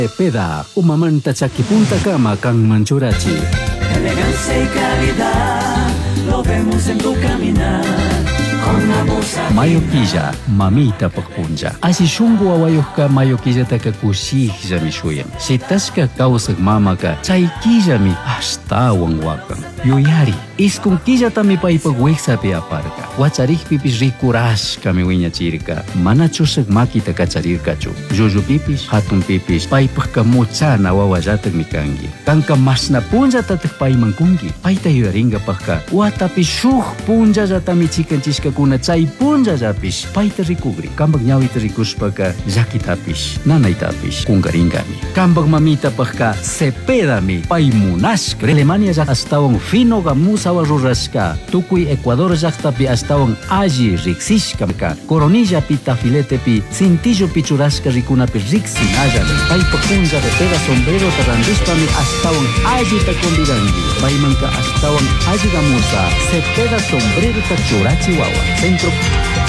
Peda, umamanta punta cama kang manchurachi. Elegancia y calidad, lo vemos en tu caminar. Mayo quilla, mamita pagpunja. Asi shungu awayuh ka mayo quilla taka kusih jami shuyam. Si taska kausak mama ka, chay quilla mi hasta wangwakang. Yuyari, iskung quilla tami pa ipagweksa pi aparka. Wacharik pipis rikuras kami winya chirka. Mana chusak makita ka charirka chu. Juju pipis, hatun pipis, paipag ka mucha na wawajatag mi kangi. Kangka mas na punja tatak pa imangkungi. Paita yuaringa pagka. Watapi shuh punja jatami chikan chiska kuna chay punja japis. Paita rikugri. Kambag nyawita rikus pagka jakitapis. Nanaytapis. Kungaringami. Kambag mamita pagka sepedami. Paimunas. Alemania jak astawang fino ka musawa ruraska. Tukuy Ecuador jaktapi astawang aji riksishka ka. Coronilla pita filete pi. Cintillo pichuraska rikuna pi riksin aja. Paipa kunja de pega sombrero tarandispami astawang aji ta kondirangi. Paimanka astawang aji ka musa. Sepeda sombrero ta churachi wawa. Centro